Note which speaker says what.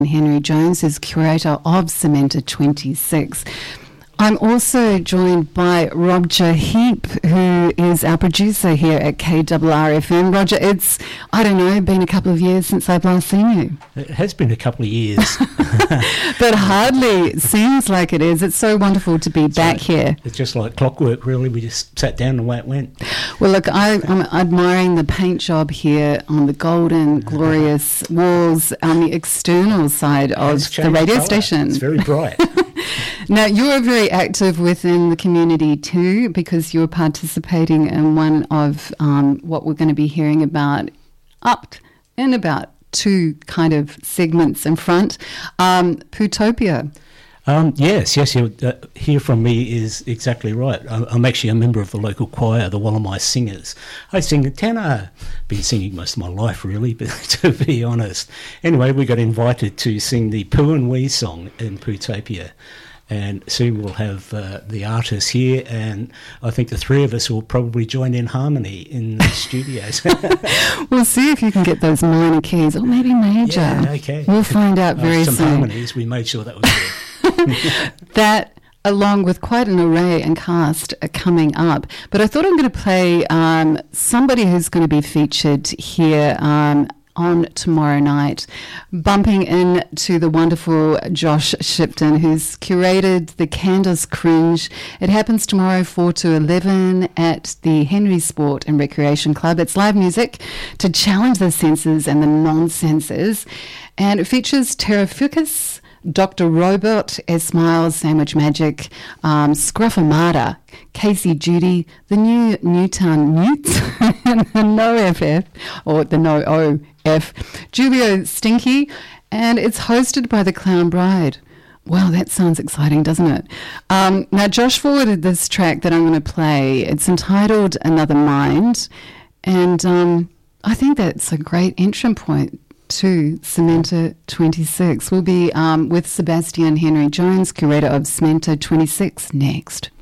Speaker 1: Henry Jones is curator of Cementa 26. I'm also joined by Roger Heap, who is our producer here at KRRFM. Roger, it's, I don't know, been a couple of years since I've last seen you.
Speaker 2: It has been a couple of years.
Speaker 1: But hardly seems like it is. It's so wonderful to be back here.
Speaker 2: It's just like clockwork, really. We just sat down and away it went.
Speaker 1: Well, look, I'm admiring the paint job here on the golden, glorious walls on the external side of the radio station.
Speaker 2: It's very bright.
Speaker 1: Now, you're very active within the community too, because you're participating in one of what we're going to be hearing about up in about two kind of segments in front. Putopia.
Speaker 2: Yes. Hear from me is exactly right. I'm actually a member of the local choir, the Wallamai Singers. I sing the tenor. Been singing most of my life, really, but to be honest. Anyway, we got invited to sing the Poo and Wee song in Putopia. And soon we'll have the artists here, and I think the three of us will probably join in harmony in the studios.
Speaker 1: We'll see if you can get those minor keys, or maybe major.
Speaker 2: Yeah, okay.
Speaker 1: We'll find out very soon.
Speaker 2: Some harmonies, we made sure that was there.
Speaker 1: That, along with quite an array and cast coming up. But I thought I'm going to play somebody who's going to be featured here on tomorrow night, bumping into the wonderful Josh Shipton, who's curated the Candace Cringe. It happens tomorrow 4 to 11 at the Henry Sport and Recreation Club. It's live music to challenge the senses and the nonsenses, and it features Terra Fucus, Dr. Robot, S Smiles, Sandwich Magic, Scruffamata, Casey Judy, the new Newtown Newts, the No FF, or the No OF, Julio Stinky, and it's hosted by the Clown Bride. Wow, that sounds exciting, doesn't it? Now, Josh forwarded this track that I'm going to play. It's entitled Another Mind, and I think that's a great entrance point to Cementa 26. We'll be with Sebastian Henry Jones, curator of Cementa 26, next.